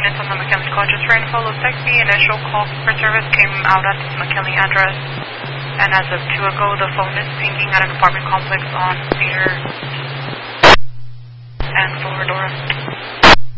units on the McKinley call just for info. Looks like the initial call for service came out at this McKinley address, and as of 2 ago, the phone is pinging at an apartment complex on Cedar